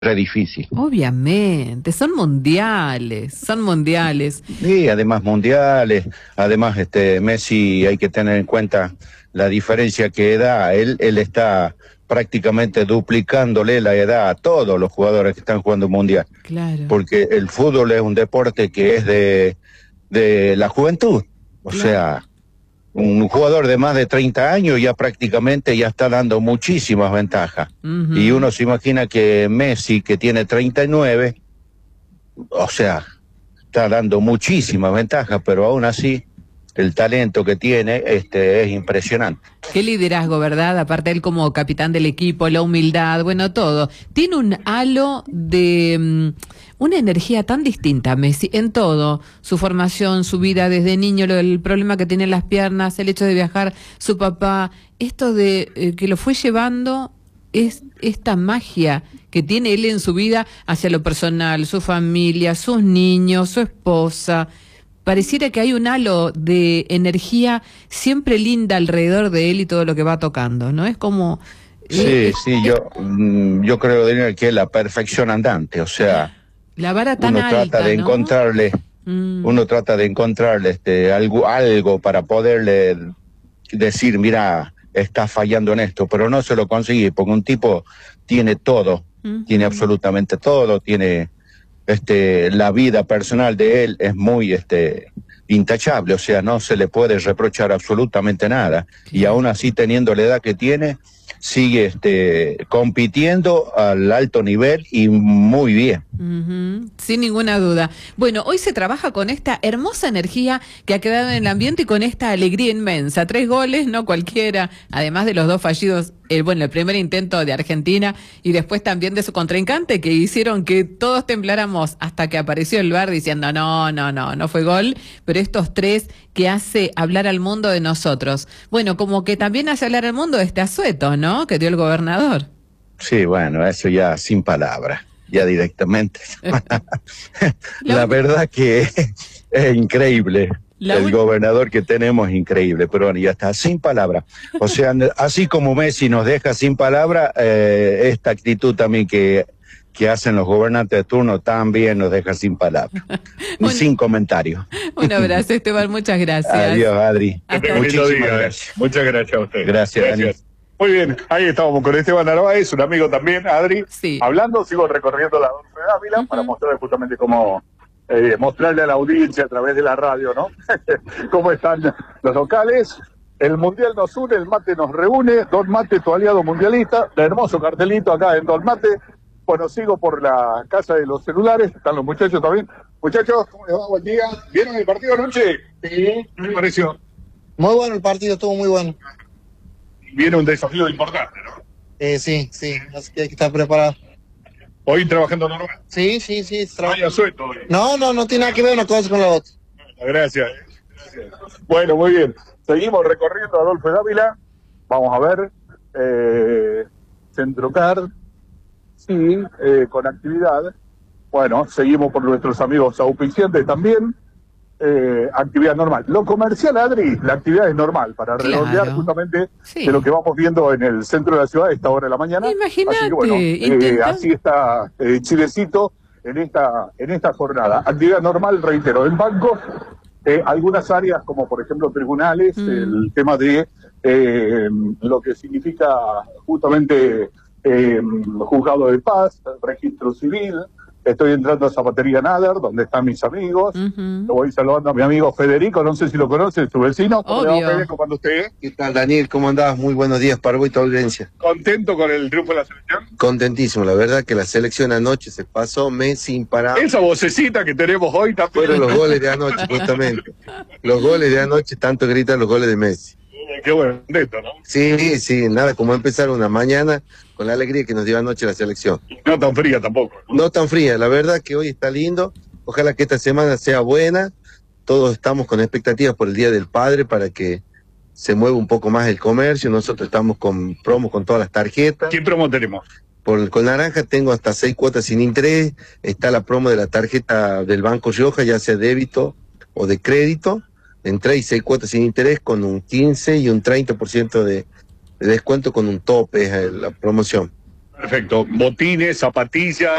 re difícil. Obviamente, son mundiales, son mundiales. Y además mundiales, además Messi hay que tener en cuenta la diferencia que da. Él está prácticamente duplicándole la edad a todos los jugadores que están jugando mundial. Claro. Porque el fútbol es un deporte que es de la juventud. O Claro. sea, un jugador de más de 30 años ya prácticamente ya está dando muchísimas ventajas. Y uno se imagina que Messi, que tiene 39, o sea, está dando muchísimas ventajas, pero aún así el talento que tiene es impresionante. Qué liderazgo, ¿verdad? Aparte él como capitán del equipo, la humildad, bueno, todo. Tiene un halo de una energía tan distinta, Messi, en todo. Su formación, su vida desde niño, el problema que tiene en las piernas, el hecho de viajar, su papá, esto de que lo fue llevando, es esta magia que tiene él en su vida hacia lo personal, su familia, sus niños, su esposa. Pareciera que hay un halo de energía siempre linda alrededor de él y todo lo que va tocando, ¿no? Es como... Sí, yo creo, Daniel, que es la perfección andante, o sea... La vara tan uno alta, trata de ¿no? encontrarle, uno trata de encontrarle algo para poderle decir, mira, está fallando en esto, pero no se lo consigue, porque un tipo tiene todo, tiene absolutamente todo, tiene... la vida personal de él es muy intachable, o sea, no se le puede reprochar absolutamente nada, y aún así teniendo la edad que tiene, sigue compitiendo al alto nivel y muy bien. Sin ninguna duda. Bueno, hoy se trabaja con esta hermosa energía que ha quedado en el ambiente y con esta alegría inmensa. 3 goles, no cualquiera, además de los 2 fallidos, el primer intento de Argentina y después también de su contrincante, que hicieron que todos tembláramos hasta que apareció el VAR diciendo no fue gol, pero estos 3 que hace hablar al mundo de nosotros. Bueno, como que también hace hablar al mundo este asueto, ¿no?, que dio el gobernador. Sí, bueno, eso ya sin palabras, ya directamente. La verdad que es increíble. El gobernador que tenemos es increíble, pero bueno, ya está, sin palabras. O sea, así como Messi nos deja sin palabras, esta actitud también que hacen los gobernantes de turno también nos deja sin palabras, sin comentarios. Un abrazo, Esteban, muchas gracias. Adiós, Adri. Muchísimas gracias. Muchas gracias a usted. Gracias, Dani. Muy bien, ahí estábamos con Esteban Narváez, un amigo también, Adri. Sí. Hablando, sigo recorriendo la Adolfo Dávila para mostrar justamente cómo mostrarle a la audiencia a través de la radio, ¿no? Cómo están los locales. El Mundial nos une, el mate nos reúne. Don Mate, tu aliado mundialista. El hermoso cartelito acá en Don Mate. Bueno, sigo por la casa de los celulares. Están los muchachos también. Muchachos, ¿cómo les va? Buen día. ¿Vieron el partido anoche? Sí. ¿Qué les pareció? Muy bueno el partido, estuvo muy bueno. Viene un desafío importante, ¿no? Sí, así que hay que estar preparado. ¿Hoy trabajando normal? Sí. Vaya suelto hoy. No tiene nada que ver una cosa con la otra. Gracias. Bueno, muy bien. Seguimos recorriendo Adolfo Dávila. Vamos a ver. Centrocar. Sí, con actividad. Bueno, seguimos por nuestros amigos auspiciantes también. Actividad normal. Lo comercial, Adri, la actividad es normal, para redondear justamente de lo que vamos viendo en el centro de la ciudad a esta hora de la mañana. Imagínate. Así que bueno, así está Chilecito en esta jornada. Actividad normal, reitero, en bancos, algunas áreas como por ejemplo tribunales, el tema de lo que significa justamente juzgado de paz, registro civil. Estoy entrando a Zapatería Nader, donde están mis amigos. Voy saludando a mi amigo Federico, no sé si lo conoce, su vecino. ¿Cómo le va, Federico, cuando usted? ¿Qué tal, Daniel? ¿Cómo andás? Muy buenos días para vos y toda audiencia. ¿Contento con el triunfo de la selección? Contentísimo, la verdad que la selección anoche se pasó Messi imparable. Esa vocecita que tenemos hoy también. Fueron los goles de anoche, justamente. Los goles de anoche, tanto gritan los goles de Messi. Qué bueno, neto, ¿no? Sí, nada como empezar una mañana con la alegría que nos dio anoche la selección. No tan fría tampoco. No tan fría, la verdad que hoy está lindo. Ojalá que esta semana sea buena. Todos estamos con expectativas por el Día del Padre para que se mueva un poco más el comercio. Nosotros estamos con promos con todas las tarjetas. ¿Qué promo tenemos? Con Naranja tengo hasta 6 cuotas sin interés. Está la promo de la tarjeta del Banco Rioja, ya sea débito o de crédito. En 3 y 6 cuotas sin interés con un 15 y un 30% de descuento con un tope, es la promoción. Perfecto. Botines, zapatillas.